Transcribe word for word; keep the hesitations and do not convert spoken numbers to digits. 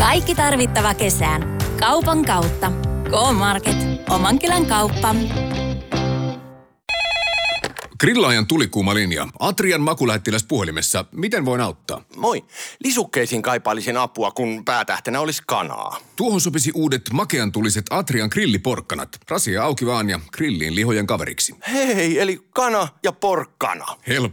Kaikki tarvittava kesään. Kaupan kautta. K-Market. Oman kylän kauppa. Grillaajan tulikuuma linja. Atrian makulähettiläs puhelimessa. Miten voin auttaa? Moi. Lisukkeisiin kaipailisin apua, kun päätähtenä olisi kanaa. Tuohon sopisi uudet makeantuliset Atrian grilliporkkanat. Rasia auki vaan ja grilliin lihojen kaveriksi. Hei, eli kana ja porkkana. Helppo.